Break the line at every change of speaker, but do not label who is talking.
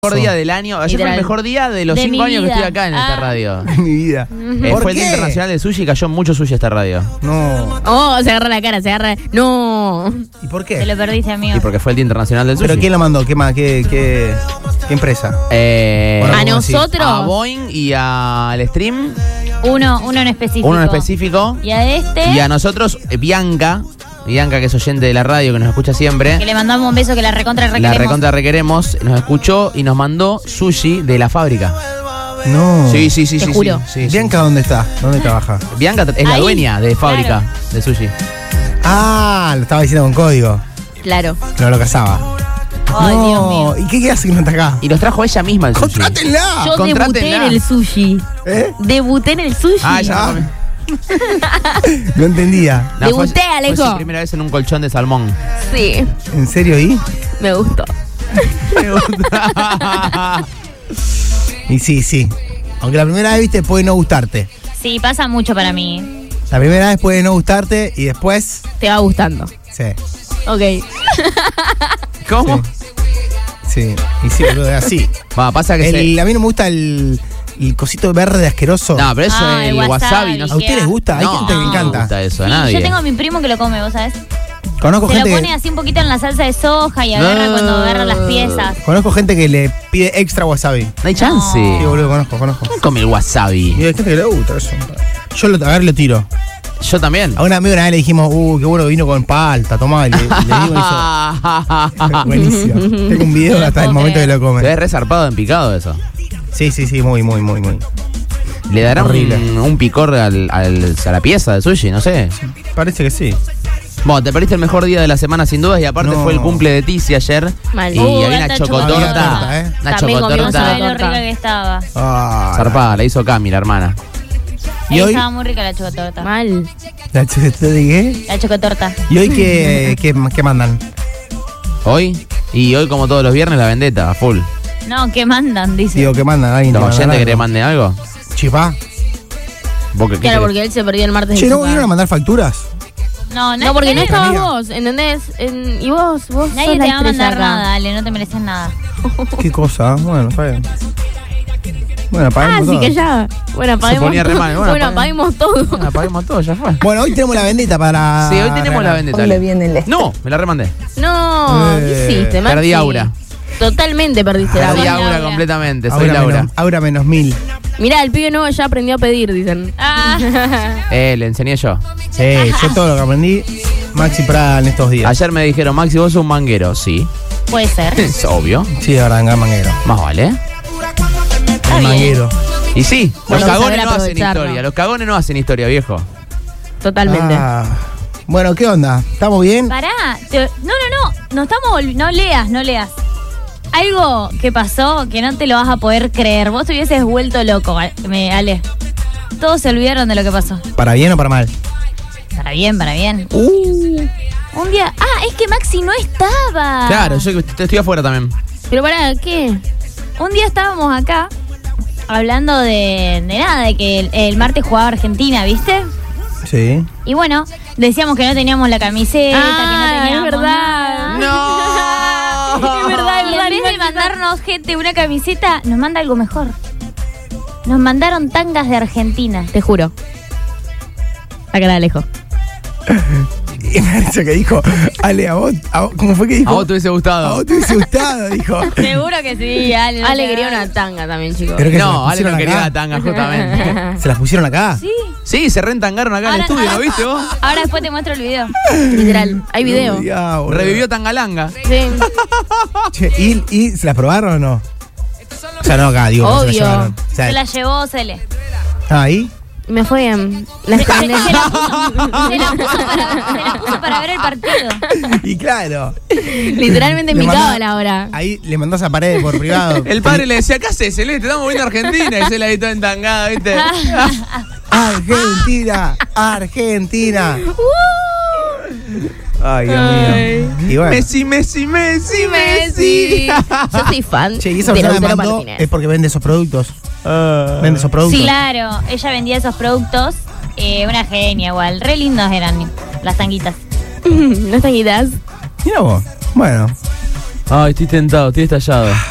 Mejor día del año. Ayer fue el mejor día de los 5 años que estoy acá en esta radio.
En mi vida.
Fue el Día Internacional del Sushi y cayó mucho sushi a esta radio.
No.
Oh, se agarra la cara, se agarra. No.
¿Y por
Te
qué?
lo perdiste, amigo.
Y porque fue el Día Internacional del Sushi.
¿Pero quién lo mandó? ¿Qué más? ¿Qué empresa?
Bueno,
A
¿cómo así?
nosotros.
a Boeing y al Stream.
Uno en específico.
Uno en específico.
Y a este,
Y a nosotros, Bianca, que es oyente de la radio, que nos escucha siempre.
que le mandamos un beso, que la recontra
La
requeremos.
recontra requeremos, nos escuchó y nos mandó sushi de la fábrica.
No.
Sí.
Te juro.
Sí.
¿Bianca dónde está? ¿Dónde trabaja?
Bianca es la
Ahí,
dueña de fábrica de sushi.
Ah, lo estaba diciendo con código.
Claro.
No lo casaba.
Ay,
no.
Dios mío.
¿Y qué hace que no está acá?
Y nos trajo ella misma el sushi.
¡Contrátenla!
Yo debuté
contrátenla.
en el sushi.
¿Eh?
Debuté en el sushi.
Ah, ya.
No entendía.
No,
Debuté,
fue
Alejo.
su primera vez en un colchón de salmón.
Sí,
¿En serio ahí?
me gustó.
Y sí. Aunque la primera vez, viste, puede no gustarte.
Sí, pasa mucho para mí.
La primera vez puede no gustarte y después...
Te va gustando.
Sí.
Ok.
¿Cómo?
Sí. Y sí, boludo, es así.
Va, pasa que
A mí no me gusta el cosito verde asqueroso.
No, pero eso
Ah,
es
el
el wasabi.
wasabi.
No
¿A ustedes les gusta? Hay
No,
gente que le
no
encanta.
me gusta eso, a
Sí,
nadie.
yo tengo a mi primo que lo come, ¿vos sabés?
Conozco
Se lo
gente
pone así un poquito en la salsa de soja y agarra
No.
cuando agarra las piezas.
Conozco gente que le pide extra wasabi.
No hay chance.
Sí, boludo, conozco.
¿Quién come el wasabi?
Y hay gente que le gusta eso. Yo lo agarro y lo tiro.
Yo también.
A un amigo una vez le dijimos, qué bueno vino con palta, tomá. Y le digo, hizo. Buenísimo. Tengo un video
No
hasta el
puedo
momento que
creer.
lo
Se ve
comen.
re zarpado en picado eso.
Sí, muy.
Le dará
Horrible.
un picor a la pieza de sushi, no sé.
Parece que sí.
Bueno, te perdiste el mejor día de la semana sin dudas y aparte
No.
fue el cumple de Tizi ayer.
Mal.
Y había una
alta
chocotorta.
chocotorta,
Una
También comimos
No
chocotorta
sabés lo
torta.
rica que estaba.
Ah,
zarpada, la hizo Cami, la hermana.
¿Y hoy?
Estaba muy rica la chocotorta.
Mal.
¿La chocolate de qué?
La chocotorta.
¿Y hoy qué mandan?
Hoy, y hoy como todos los viernes, la vendetta, a full.
No, ¿qué mandan? Dice.
Digo, ¿qué mandan? ¿Alguien te
¿Los
manda
oyentes que
algo?
le manden algo?
¿Chipá?
¿Vos qué
Claro,
querés?
porque él se perdió el martes.
Che,
de
¿no
Chupá.
vinieron a mandar facturas?
No,
No, porque no
nadie,
estabas
amiga.
vos, ¿entendés? Y vos
nadie
sos
te
la
va a mandar
estrella acá.
nada, Ale, no te mereces nada.
¿Qué cosa? Bueno, está bien. Bueno,
Ah,
apaguemos
sí
todo.
que ya. Bueno, apaguemos
ponía re
todo.
mal,
Bueno, apaguemos todo.
Bueno, apaguemos todo, ya fue.
Bueno, hoy tenemos la vendetta para...
Sí, hoy tenemos la vendetta.
Hoy le
Ale.
viene el
No, me la remandé.
No, ¿qué hiciste, Maxi?
Perdí aura.
Totalmente perdiste la
Perdí
aura.
aura
Laura.
completamente, soy Laura.
Aura menos 1000.
Mirá, el pibe nuevo ya aprendió a pedir, dicen.
Ah,
Le enseñé yo.
Sí, yo todo lo que aprendí, Maxi Prada en estos días.
Ayer me dijeron, Maxi, vos sos un manguero. Sí,
puede ser.
es obvio.
Sí, de verdad, en gran manguero.
Más vale.
El manguero.
Y sí,
Bueno,
los cagones
saber
no hacen
aprovecharlo.
historia. Los cagones no hacen historia, viejo.
Totalmente.
Ah, bueno, ¿qué onda? ¿Estamos bien?
Pará. No. No estamos no leas. Algo que pasó que no te lo vas a poder creer. Vos te hubieses vuelto loco, Ale. Todos se olvidaron de lo que pasó.
¿Para bien o para mal?
Para bien. Un día. Ah, es que Maxi no estaba.
Claro, yo estoy afuera también.
Pero pará, ¿qué?
Un día estábamos acá hablando de nada, de que el martes jugaba Argentina, ¿viste?
Sí.
Y bueno, decíamos que no teníamos la camiseta, que no teníamos
es verdad.
nada.
¡No!
Es verdad, y en vez de mandarnos gente una camiseta, nos manda algo mejor. Nos mandaron tangas de Argentina.
Te juro. Acá la alejo.
Y me parece que dijo, Ale, a vos, ¿cómo fue que dijo?
A vos te hubiese
A
gustado.
vos te hubiese gustado, dijo.
Seguro que sí, Ale.
Ale quería una tanga también, chicos.
Pero que se
No,
las
Ale no
pusieron
quería
acá.
la tanga, justamente.
¿Se las pusieron acá?
Sí.
Sí, se reentangaron acá en el estudio, ¿lo viste vos?
Ahora después te muestro el video.
Literal. Hay video.
No digas, boludo.
Revivió Tangalanga.
Sí.
Che, ¿y se las probaron o no? O sea, no acá, digo. que se
Obvio.
las llevaron. O sea,
Se la llevó Cele.
ahí.
Me fue bien. La
Se
estrené.
la puso para ver el partido.
Y claro.
Literalmente en
Le
mi
mandó-
cábala ahora.
Ahí le mandás a paredes por privado.
El padre le decía, ¿qué haces, Celeste? Estamos viendo Argentina. Y se la editó entangada, ¿viste?
Argentina, Argentina. Ay, Dios mío. Y bueno.
Messi.
Yo soy fan
Che, y esa
de
persona que
Lautaro
mandó
Martínez.
es porque vende esos productos. Vende esos productos.
Sí, claro. Ella vendía esos productos. Una genia igual. Re lindos eran las tanguitas.
¿No están guitas?
Mira vos. Bueno.
Ay, estoy tentado, estoy estallado.